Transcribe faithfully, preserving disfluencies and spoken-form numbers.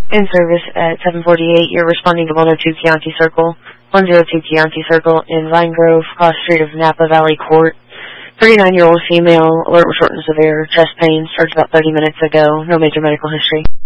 In service at seven forty-eight, you're responding to one oh two Chianti Circle, one oh two Chianti Circle in Vine Grove, cross street of Napa Valley Court. thirty-nine-year-old female, alert with shortness of air, chest pain, started about thirty minutes ago, no major medical history.